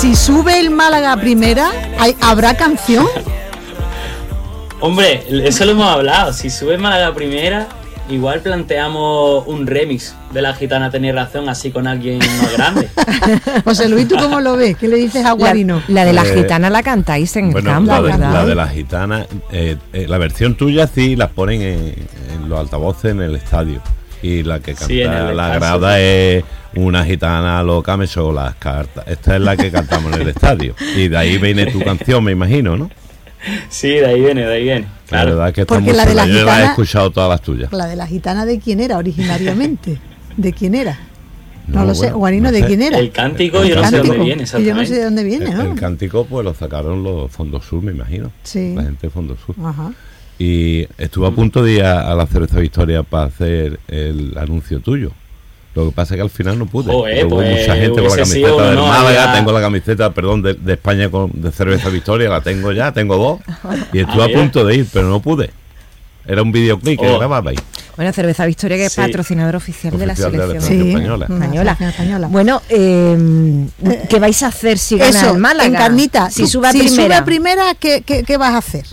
si sube el Málaga a primera, ¿habrá canción? Hombre, eso lo hemos hablado. Si sube Málaga a primera, igual planteamos un remix de La Gitana Tenía Razón, así con alguien más grande. José Luis, ¿tú cómo lo ves? ¿Qué le dices a Guarino? La de La Gitana la cantáis en el campo, ¿verdad? La de La Gitana, la versión tuya sí las ponen en los altavoces en el estadio. Y la que canta la grada es Una gitana loca me echó las cartas. Esta es la que cantamos en el estadio. Y de ahí viene tu canción, me imagino, ¿no? Sí, de ahí viene. Claro. La verdad es que porque la de la yo gitana, la he escuchado todas las tuyas. La de La Gitana, ¿de quién era originariamente? ¿De quién era? No lo sé, Guarino, ¿de quién era? El cántico, yo no sé de dónde viene exactamente. Yo no sé de dónde viene, ¿no? El cántico pues lo sacaron los Fondos Sur, me imagino. Sí. La gente de Fondos Sur. Ajá. Y estuve a punto de ir a la Cerveza Victoria para hacer el anuncio tuyo. Lo que pasa es que al final no pude. Hubo mucha gente con la camiseta del Málaga, tengo la camiseta, de España de Cerveza Victoria, la tengo ya, tengo 2. Y estuve a punto de ir, pero no pude. Era un videoclip que grababa ahí. Bueno, Cerveza Victoria, que es patrocinador oficial de la selección española. Bueno, ¿qué vais a hacer si gana el Málaga? Encarnita, si sube a primera, ¿qué vas a hacer?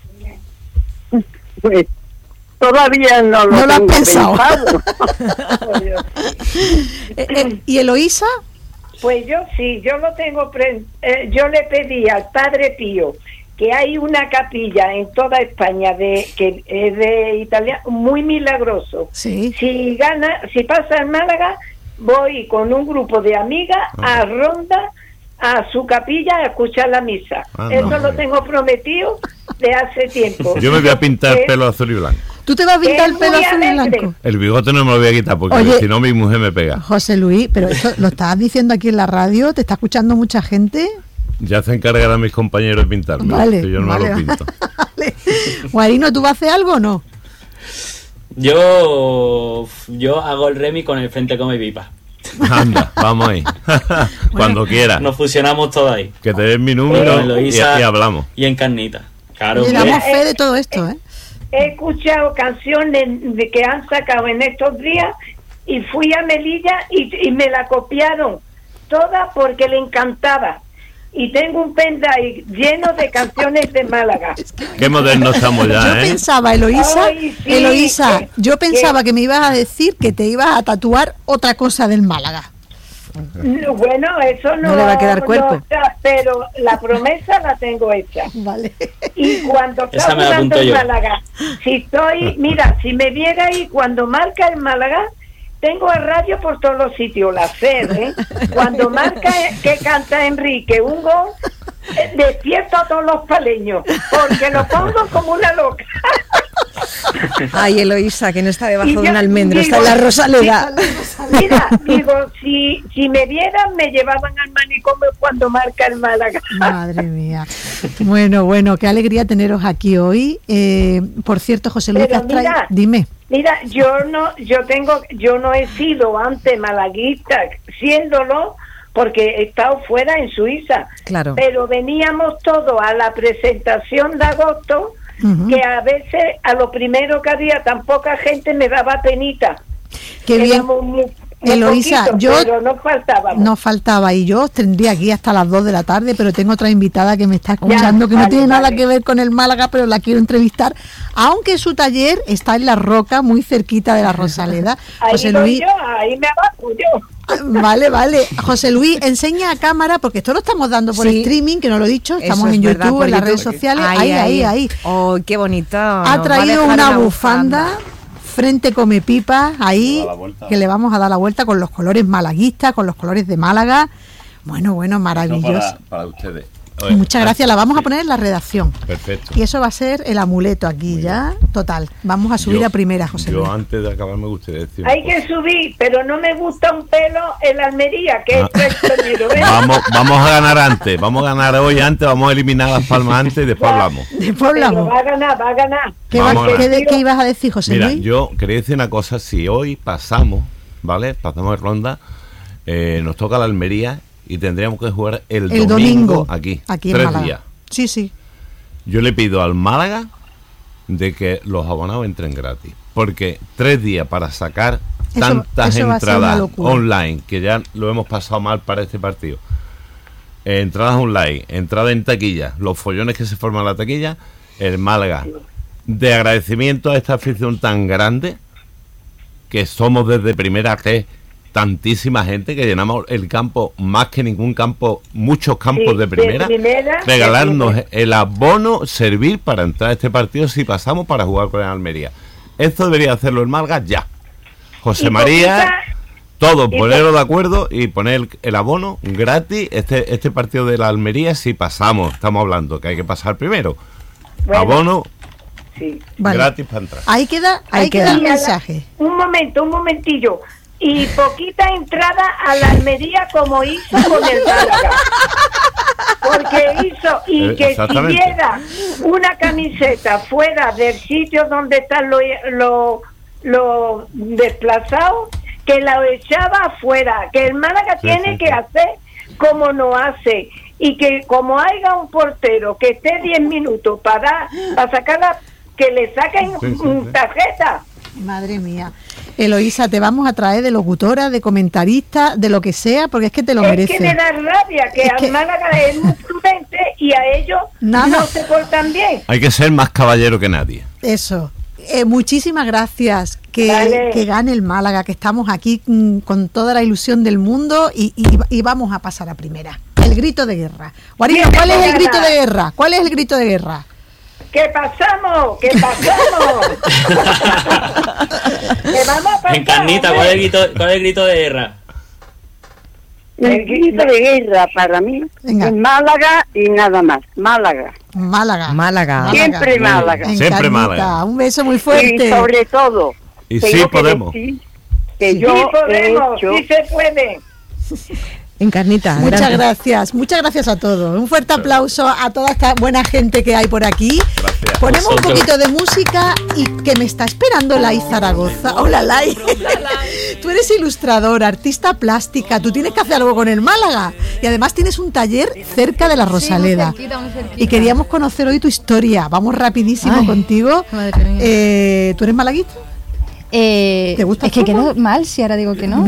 Pues todavía no lo has tengo pensado. ¿Y Eloísa? Pues yo sí, yo lo tengo. Yo le pedí al Padre Pío que hay una capilla en toda España que es de Italia, muy milagroso. Sí. Si pasa el Málaga, voy con un grupo de amigas a Ronda, a su capilla, a escuchar la misa. Eso lo tengo prometido de hace tiempo. Yo me voy a pintar el pelo azul y blanco. ¿Tú te vas a pintar el pelo azul y blanco? El bigote no me lo voy a quitar porque si no mi mujer me pega. José Luis, pero esto lo estabas diciendo aquí en la radio, ¿te está escuchando mucha gente? Ya se encargarán mis compañeros de pintarme. Vale, yo no lo pinto. Vale. Guarino, ¿tú vas a hacer algo o no? Yo hago el remix con el Frente Come Pipa. Anda, vamos ahí. Cuando quieras. Nos fusionamos todos ahí. Que te den mi número y hablamos. Y en Carnita. Claro. Y damos fe de todo esto, ¿eh? He escuchado canciones de que han sacado en estos días y fui a Melilla y me la copiaron toda porque le encantaba. Y tengo un pendrive lleno de canciones de Málaga. Qué moderno estamos ya, Yo pensaba, Eloísa, yo pensaba que me ibas a decir que te ibas a tatuar otra cosa del Málaga. Bueno, eso no le va a quedar cuerpo. Pero la promesa la tengo hecha. Vale. Y cuando está jugando el Málaga, si me viera ahí cuando marca el Málaga, tengo el radio por todos los sitios, la sed, ¿eh? Cuando marca que canta Enrique un gol, despierto a todos los paleños, porque lo pongo como una loca. Ay, Eloísa, que no está debajo de un almendro, está en la Rosaleda. Mira, si me vieran, me llevaban al manicomio cuando marca el Málaga. Madre mía. Bueno, qué alegría teneros aquí hoy. Por cierto, José Luis, dime. Mira, yo no he sido antes malaguista, siéndolo, porque he estado fuera en Suiza. Claro. Pero veníamos todos a la presentación de agosto, que a veces a lo primero que había tan poca gente me daba penita. Qué bien. Eloísa, pero no faltaba y yo tendría aquí hasta las 2 de la tarde, pero tengo otra invitada que me está escuchando que no tiene nada que ver con el Málaga, pero la quiero entrevistar, aunque su taller está en La Roca, muy cerquita de la Rosaleda. José Luis, ahí me abajo yo. Vale. José Luis, enseña a cámara, porque esto lo estamos dando por streaming, que no lo he dicho, estamos en YouTube, en las redes sociales. Ahí. Oh, qué bonito. Ha traído una bufanda. Frente Come Pipa, ahí, que le vamos a dar la vuelta con los colores malaguistas, con los colores de Málaga. Bueno, maravilloso. Para ustedes. Muchas gracias, la vamos a poner en la redacción. Perfecto. Y eso va a ser el amuleto aquí ya, total. Vamos a subir a primera, José Luis. Yo antes de acabar me gustaría decir... Hay que subir, pero no me gusta un pelo en la Almería, que es el primero. Vamos a ganar antes, vamos a ganar hoy antes, vamos a eliminar las palmas antes y después hablamos. Pero va a ganar. ¿Qué ibas a decir, José Luis? Mira, yo quería decir una cosa, si hoy pasamos, ¿vale? Pasamos de ronda, nos toca la Almería y tendríamos que jugar el domingo aquí 3 días. Sí. Yo le pido al Málaga de que los abonados entren gratis, porque 3 días para sacar tantas entradas online, que ya lo hemos pasado mal para este partido, entradas online, entrada en taquilla, los follones que se forman en la taquilla, el Málaga, de agradecimiento a esta afición tan grande, que somos desde primera que tantísima gente, que llenamos el campo más que ningún campo, muchos campos de primera, regalarnos el abono, servir para entrar a este partido si pasamos para jugar con el Almería. Esto debería hacerlo el Málaga ya. José María, todos ponerlo de acuerdo y poner el abono gratis, este partido de la Almería si pasamos, estamos hablando que hay que pasar primero. Bueno, abono gratis para entrar. Ahí queda el mensaje. Un momentillo. Y poquita entrada a la Almería como hizo con el Málaga. Porque hizo, y que si diera una camiseta fuera del sitio donde están los desplazados, que la echaba afuera, que el Málaga tiene que hacer como no hace, y que como haya un portero que esté 10 minutos para sacarla, que le saquen tarjeta. Madre mía. Eloísa, te vamos a traer de locutora, de comentarista, de lo que sea, porque es que te lo mereces. Es que me da rabia que al Málaga es muy prudente y a ellos no se portan bien. Hay que ser más caballero que nadie. Eso. Muchísimas gracias. Que gane el Málaga, que estamos aquí con toda la ilusión del mundo y vamos a pasar a primera. El grito de guerra. Guarino, ¿cuál es el grito de guerra? ¿Cuál es el grito de guerra? ¿Qué pasamos? ¿Qué pasamos? ¿Qué vamos a pasar? Encarnita, ¿cuál es el grito de guerra? El grito de guerra para mí es Málaga y nada más. Málaga. Siempre Málaga. Siempre Málaga. Un beso muy fuerte. Y sobre todo, y sí podemos. Que yo sí podemos, sí se puede. Encarnita, muchas gracias a todos. Un fuerte aplauso a toda esta buena gente que hay por aquí. Gracias. Ponemos un poquito de música y que me está esperando Lai Zaragoza. Hola Lai. Tú eres ilustradora, artista plástica, tú tienes que hacer algo con el Málaga y además tienes un taller cerca de la Rosaleda. Sí, muy cerquita. Y queríamos conocer hoy tu historia. Vamos rapidísimo contigo. Madre mía. ¿Tú eres malaguista? ¿Te gusta? Es que quedo mal si ahora digo que no.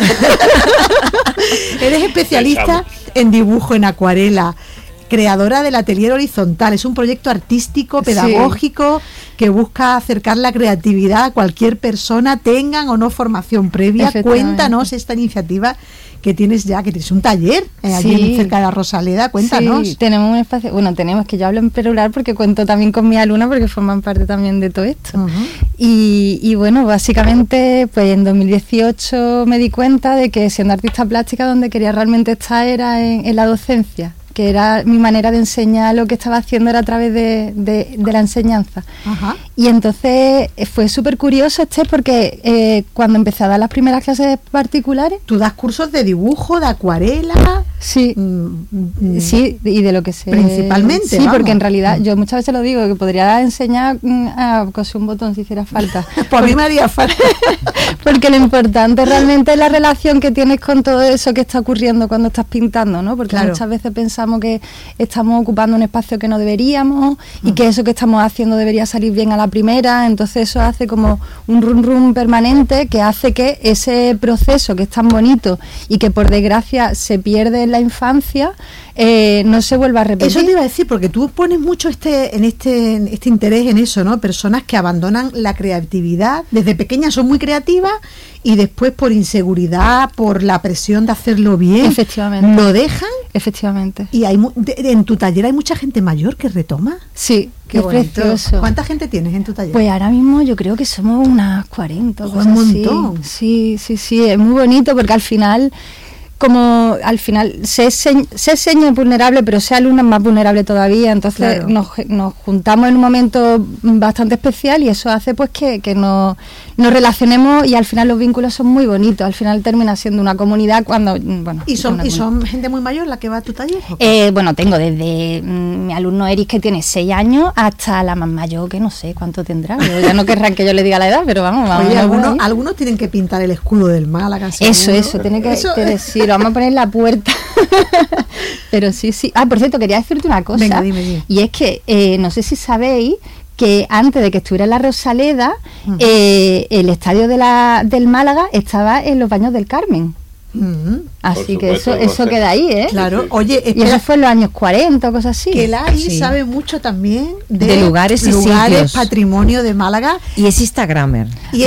Eres especialista en dibujo, en acuarela, creadora del Atelier Horizontal. Es un proyecto artístico, pedagógico, que busca acercar la creatividad a cualquier persona, tengan o no formación previa. Cuéntanos esta iniciativa que tienes un taller allí cerca de la Rosaleda. Cuéntanos. Sí, tenemos un espacio, que yo hablo en plural porque cuento también con mis alumnas porque forman parte también de todo esto. Y bueno, básicamente pues en 2018 me di cuenta de que siendo artista plástica donde quería realmente estar era en la docencia, que era mi manera de enseñar, lo que estaba haciendo era a través de la enseñanza. Y entonces fue súper curioso porque cuando empecé a dar las primeras clases particulares... ¿Tú das cursos de dibujo, de acuarela? Sí, sí, y de lo que sé. Principalmente, sí, porque en realidad yo muchas veces lo digo, que podría enseñar a coser un botón si hiciera falta. Pues a mí me haría falta. Porque lo importante realmente es la relación que tienes con todo eso que está ocurriendo cuando estás pintando, ¿no? Porque muchas veces pensamos que estamos ocupando un espacio que no deberíamos y que eso que estamos haciendo debería salir bien a la primera, entonces eso hace como un rum permanente que hace que ese proceso que es tan bonito y que por desgracia se pierde en la infancia no se vuelva a repetir. Eso te iba a decir, porque tú pones mucho este interés en eso, ¿no? Personas que abandonan la creatividad, desde pequeñas son muy creativas y después por inseguridad, por la presión de hacerlo bien, efectivamente, lo dejan. Efectivamente. Y en tu taller hay mucha gente mayor que retoma. Sí, qué bonito. Precioso. ¿Cuánta gente tienes en tu taller? Pues ahora mismo yo creo que somos unas 40. Un montón. Sí, es muy bonito porque al final sé señor vulnerable, pero sé alumna más vulnerable todavía, entonces nos juntamos en un momento bastante especial y eso hace pues que nos relacionemos y al final los vínculos son muy bonitos, al final termina siendo una comunidad cuando, bueno... ¿Y son gente muy mayor la que va a tu taller? Bueno, tengo desde mi alumno Eric que tiene 6 años hasta la más mayor que no sé cuánto tendrá, ya no querrán que yo le diga la edad, pero vamos. Oye, algunos tienen que pintar el escudo del Málaga. Eso, tiene que decir, vamos a poner la puerta. Pero sí. Por cierto, quería decirte una cosa. Venga, dime. Y es que no sé si sabéis que antes de que estuviera en la Rosaleda, el estadio del Málaga estaba en los Baños del Carmen. Así que eso queda ahí, ¿eh? Claro. Oye, y eso fue en los años 40 o cosas así. Que Lai sabe mucho también de lugares y sitios. Patrimonio de Málaga. Y es Instagramer. Y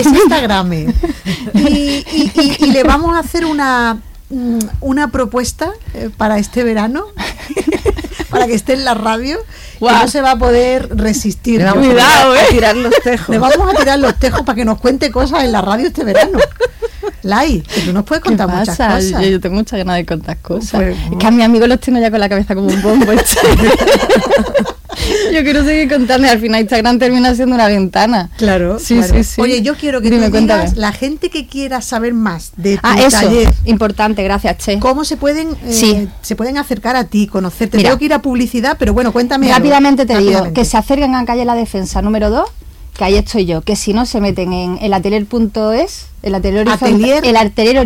le vamos a hacer una propuesta para este verano, para que esté en la radio. Que no se va a poder resistir. Le vamos a tirar los tejos. Le vamos a tirar los tejos para que nos cuente cosas en la radio este verano. Lai, que tú nos puedes contar muchas cosas. Yo tengo muchas ganas de contar cosas. Es que a mis amigos los tengo ya con la cabeza como un bombo. Yo quiero seguir contando y al final Instagram termina siendo una ventana. Claro, sí. Oye, yo quiero que tú digas, la gente que quiera saber más de tu taller. Importante, gracias, Che. ¿Cómo se pueden acercar a ti, conocerte? Mira, tengo que ir a publicidad, pero bueno, cuéntame. Rápidamente te digo, que se acerquen a Calle La Defensa número 2, que ahí estoy yo, que si no se meten en el atelier.es, el atelier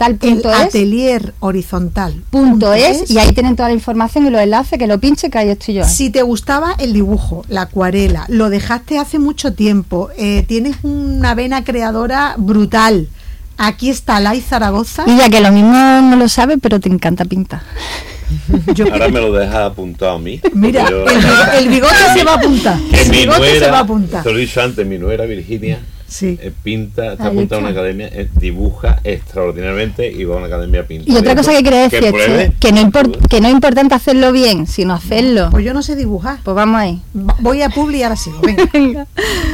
horizontal.es y ahí tienen toda la información y los enlaces, que lo pinche, que ahí estoy yo. Si te gustaba el dibujo, la acuarela, lo dejaste hace mucho tiempo, tienes una vena creadora brutal, aquí está Lai Zaragoza. Y ya que lo mismo no lo sabes, pero te encanta pintar. Ahora me lo dejas apuntado a mí. Mira, el bigote se va a apuntar. Se lo he dicho antes, mi nuera Virginia pinta, está apuntada a una academia, dibuja extraordinariamente y va a una academia a pintar. Y otra cosa que quería decir es que no es importante hacerlo bien, sino hacerlo. Pues yo no sé dibujar. Pues vamos ahí. Voy a Publi y ahora sigo. Venga.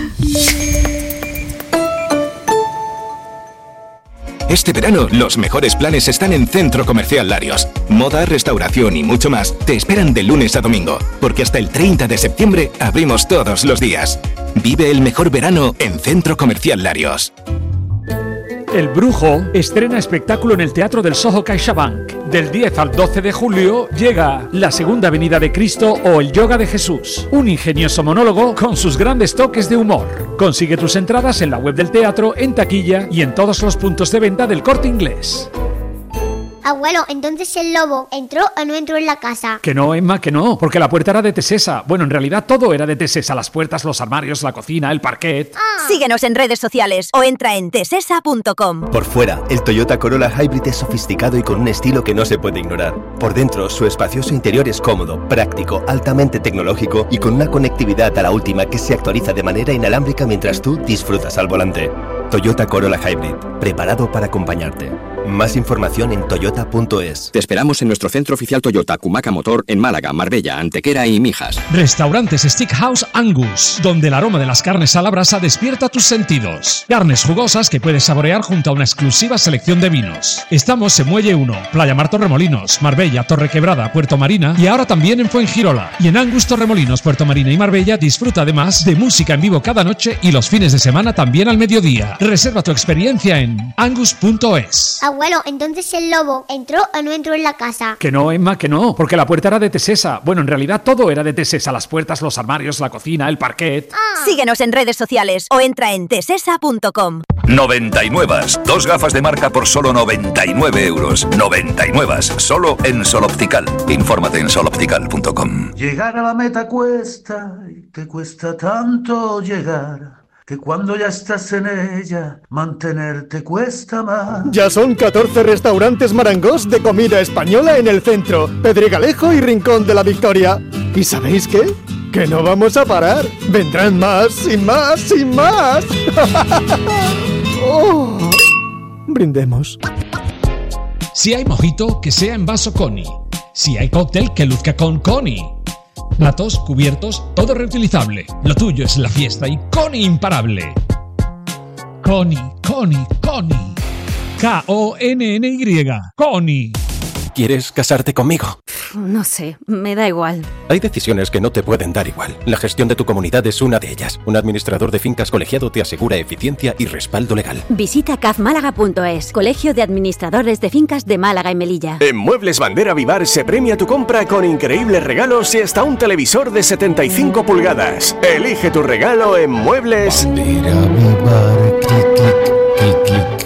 Este verano, los mejores planes están en Centro Comercial Larios. Moda, restauración y mucho más te esperan de lunes a domingo, porque hasta el 30 de septiembre abrimos todos los días. Vive el mejor verano en Centro Comercial Larios. El Brujo estrena espectáculo en el Teatro del Soho CaixaBank. Del 10 al 12 de julio llega La Segunda Venida de Cristo o El Yoga de Jesús, un ingenioso monólogo con sus grandes toques de humor. Consigue tus entradas en la web del teatro, en taquilla y en todos los puntos de venta del Corte Inglés. Abuelo, entonces el lobo ¿entró o no entró en la casa? Que no, Emma, que no, porque la puerta era de Tesesa. Bueno, en realidad todo era de Tesesa, las puertas, los armarios, la cocina, el parquet. Síguenos en redes sociales o entra en tesesa.com. Por fuera, el Toyota Corolla Hybrid es sofisticado y con un estilo que no se puede ignorar. Por dentro, su espacioso interior es cómodo, práctico, altamente tecnológico y con una conectividad a la última que se actualiza de manera inalámbrica mientras tú disfrutas al volante. Toyota Corolla Hybrid, preparado para acompañarte. Más información en toyota.es. Te esperamos en nuestro centro oficial Toyota Cumaca Motor en Málaga, Marbella, Antequera y Mijas. Restaurantes Steakhouse Angus, donde el aroma de las carnes a la brasa despierta tus sentidos. Carnes jugosas que puedes saborear junto a una exclusiva selección de vinos. Estamos en Muelle 1, Playa Mar Torremolinos, Marbella, Torrequebrada, Puerto Marina y ahora también en Fuengirola. Y en Angus Torremolinos, Puerto Marina y Marbella disfruta además de música en vivo cada noche y los fines de semana también al mediodía. Reserva tu experiencia en angus.es. Abuelo, entonces el lobo ¿entró o no entró en la casa? Que no, Emma, que no, porque la puerta era de Tesesa. Bueno, en realidad todo era de Tesesa, las puertas, los armarios, la cocina, el parquet. Síguenos en redes sociales o entra en tesesa.com. 99, 2 gafas de marca por solo 99 euros. 99, solo en Sol Optical. Infórmate en soloptical.com. Llegar a la meta cuesta y te cuesta tanto llegar, que cuando ya estás en ella, mantenerte cuesta más. Ya son 14 restaurantes Marangos de comida española en el centro, Pedregalejo y Rincón de la Victoria. ¿Y sabéis qué? Que no vamos a parar. Vendrán más y más y más. Oh. Brindemos. Si hay mojito, que sea en vaso Coni. Si hay cóctel, que luzca con Coni. Platos, cubiertos, todo reutilizable. Lo tuyo es la fiesta y Coni imparable. Coni, Coni, Coni. K-O-N-N-Y. Coni. ¿Quieres casarte conmigo? No sé, me da igual. Hay decisiones que no te pueden dar igual. La gestión de tu comunidad es una de ellas. Un administrador de fincas colegiado te asegura eficiencia y respaldo legal. Visita cafmálaga.es, Colegio de Administradores de Fincas de Málaga y Melilla. En Muebles Bandera Vivar se premia tu compra con increíbles regalos y hasta un televisor de 75 pulgadas. Elige tu regalo en Muebles Bandera Vivar, clic, clic, clic, clic.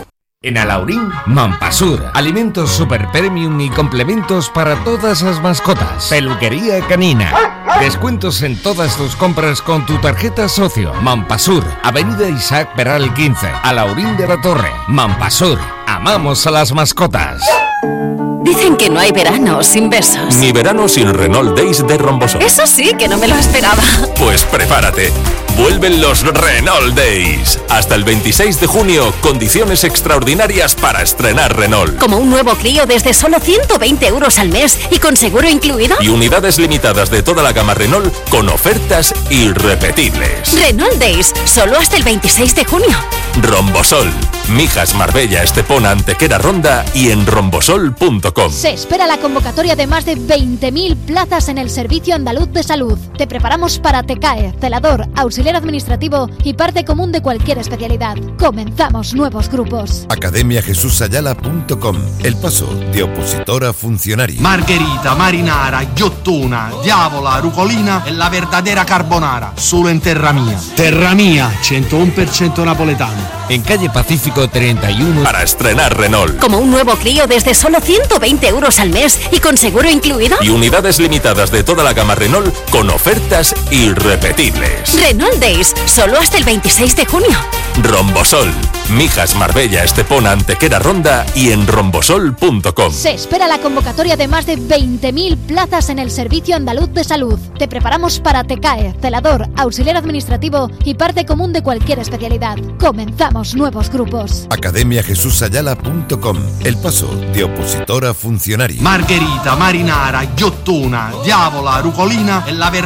En Alaurín, Mampasur, alimentos super premium y complementos para todas las mascotas. Peluquería canina. Descuentos en todas tus compras con tu tarjeta socio. Mampasur, Avenida Isaac Peral 15, Alaurín de la Torre. Mampasur, amamos a las mascotas. Dicen que no hay verano sin besos. Ni verano sin Renault Days de Rombosol. Eso sí, que no me lo esperaba. Pues prepárate. Vuelven los Renault Days. Hasta el 26 de junio, condiciones extraordinarias para estrenar Renault. Como un nuevo Clio desde solo 120 euros al mes y con seguro incluido. Y unidades limitadas de toda la gama Renault con ofertas irrepetibles. Renault Days, solo hasta el 26 de junio. Rombosol, Mijas, Marbella, Estepona, Antequera, Ronda y en rombosol.com. Se espera la convocatoria de más de 20.000 plazas en el Servicio Andaluz de Salud. Te preparamos para TECAE, celador, auxiliar administrativo y parte común de cualquier especialidad. Comenzamos nuevos grupos. academiajesusayala.com. El paso de opositor a funcionario. Margherita, marinara, ghiottona, diavola, rucolina e la verdadera carbonara. Solo en Terra Mia. Terra Mia, 101% napoletano. En calle Pacífico 31. Para estrenar Renault. Como un nuevo Clio desde solo 120 euros al mes y con seguro incluido. Y unidades limitadas de toda la gama Renault con ofertas irrepetibles. Renault Days, solo hasta el 26 de junio. Rombosol, Mijas, Marbella, Estepona, Antequera, Ronda y en rombosol.com. Se espera la convocatoria de más de 20.000 plazas en el Servicio Andaluz de Salud. Te preparamos para TECAE, celador, auxiliar administrativo y parte común de cualquier especialidad. Comenzamos nuevos grupos. academiajesusayala.com. El paso de opositor a funcionario. Margherita, marinara, ghiottona, diavola, rucolina e la verdadera